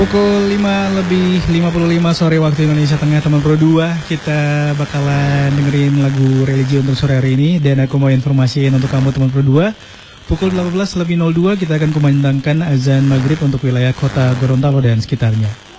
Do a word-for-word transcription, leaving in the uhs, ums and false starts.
Pukul lima lebih lima puluh lima sore waktu Indonesia Tengah, teman Pro dua. Kita bakalan dengerin lagu religi untuk sore hari ini. Dan aku mau informasiin untuk kamu teman Pro dua, pukul delapan belas lebih nol dua kita akan kumandangkan azan maghrib untuk wilayah kota Gorontalo dan sekitarnya.